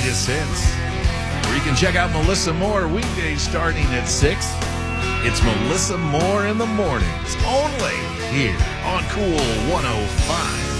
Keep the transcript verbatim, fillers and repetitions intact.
greatest hits. Where you can check out Melissa Moore weekdays starting at six. It's Melissa Moore in the mornings, only here on Cool one oh five.